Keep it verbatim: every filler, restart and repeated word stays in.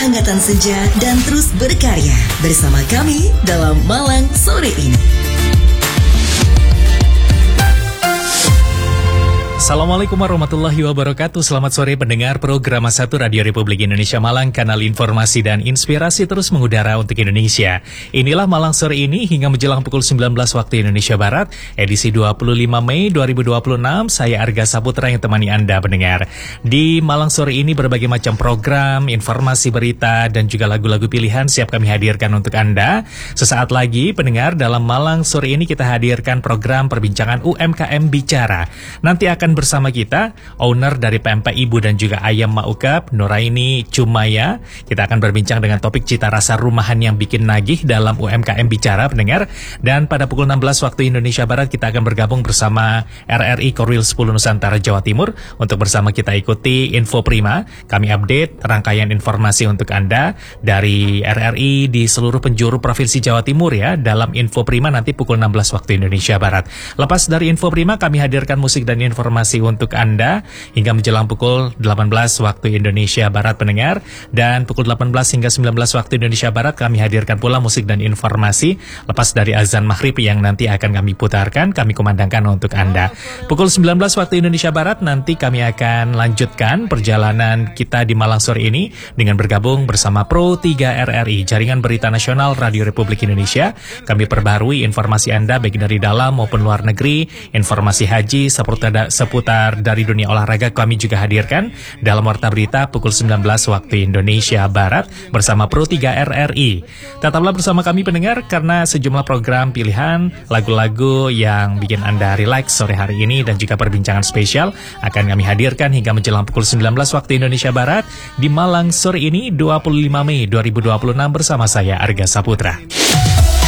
kehangatan senja dan terus berkarya bersama kami dalam Malang Sore ini. Assalamualaikum warahmatullahi wabarakatuh. Selamat sore pendengar program satu Radio Republik Indonesia Malang, kanal informasi dan inspirasi terus mengudara untuk Indonesia. Inilah Malang Sore ini hingga menjelang pukul sembilan belas waktu Indonesia Barat, edisi dua puluh lima Mei dua ribu dua puluh enam. Saya Arga Saputra yang temani Anda pendengar. Di Malang Sore ini berbagai macam program, informasi, berita, dan juga lagu-lagu pilihan siap kami hadirkan untuk Anda. Sesaat lagi pendengar, dalam Malang Sore ini kita hadirkan program perbincangan U M K M Bicara. Nanti akan bersama kita owner dari P M P Ibu dan juga Ayam Maukap, Nuraini Cumaya. Kita akan berbincang dengan topik cita rasa rumahan yang bikin nagih dalam U M K M Bicara pendengar. Dan pada pukul enam belas waktu Indonesia Barat kita akan bergabung bersama R R I Korwil sepuluh Nusantara Jawa Timur untuk bersama kita ikuti Info Prima. Kami update rangkaian informasi untuk Anda dari R R I di seluruh penjuru Provinsi Jawa Timur ya, dalam Info Prima nanti pukul enam belas waktu Indonesia Barat. Lepas dari Info Prima kami hadirkan musik dan informasi untuk Anda hingga menjelang pukul delapan belas waktu Indonesia Barat pendengar, dan pukul delapan belas hingga sembilan belas waktu Indonesia Barat kami hadirkan pula musik dan informasi lepas dari azan maghrib yang nanti akan kami putarkan, kami kumandangkan untuk Anda. Pukul sembilan belas waktu Indonesia Barat nanti kami akan lanjutkan perjalanan kita di Malang Sore ini dengan bergabung bersama Pro tiga R R I, Jaringan Berita Nasional Radio Republik Indonesia. Kami perbarui informasi Anda baik dari dalam maupun luar negeri, informasi haji seputar seputar dari dunia olahraga kami juga hadirkan dalam Warta Berita pukul sembilan belas waktu Indonesia Barat bersama Pro tiga R R I. Tetaplah bersama kami pendengar karena sejumlah program pilihan, lagu-lagu yang bikin Anda rileks sore hari ini dan juga perbincangan spesial akan kami hadirkan hingga menjelang pukul sembilan belas waktu Indonesia Barat di Malang Sore ini dua puluh lima Mei dua ribu dua puluh enam bersama saya Arga Saputra.